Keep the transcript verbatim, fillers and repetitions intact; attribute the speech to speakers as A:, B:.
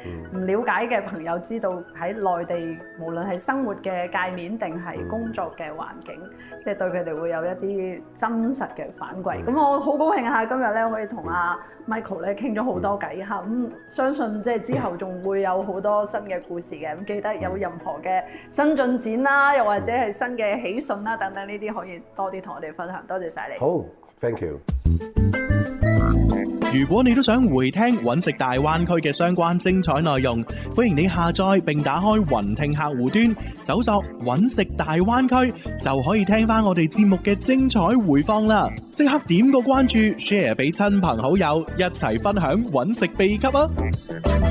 A: 唔了解嘅朋友知道喺內地無論係生活嘅界面定係工作嘅環境，即係對佢哋會有一啲真實嘅反饋。咁我好高興嚇，今日咧可以同阿 Michael 咧傾咗好多偈嚇，咁相信即係之後仲會有好多新嘅故事嘅。咁記得有任何嘅新進展啦，又或者係新嘅喜訊啦等等呢啲，可以多啲同我哋分享。多謝晒你。
B: 好 ，thank you。
C: 如果你都想回聽揾食大灣區嘅相關精彩內容，歡迎你下載並打開雲聽客戶端，搜索揾食大灣區，就可以聽翻我哋節目嘅精彩回放啦！即刻點個關注 ，share 俾親朋好友，一齊分享揾食秘笈啊！